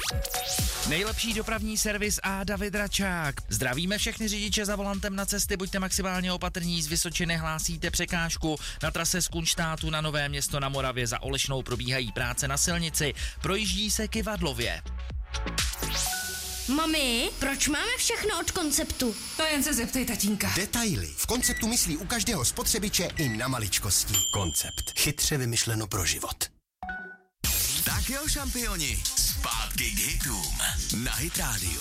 Nejlepší dopravní servis a David Račák. Zdravíme všechny řidiče za volantem na cesty, buďte maximálně opatrní, z Vysočiny hlásíte překážku. Na trase z Kunštátu na Nové Město na Moravě za Olešnou probíhají práce na silnici, projíždí se Kyvadlově. Mami, proč máme všechno od Konceptu? To jen se zeptej tatínka. Detaily. V Konceptu myslí u každého spotřebiče i na maličkosti. Koncept. Chytře vymyšleno pro život. Tak jo, šampioni, zpátky k hitům na Hit Radio.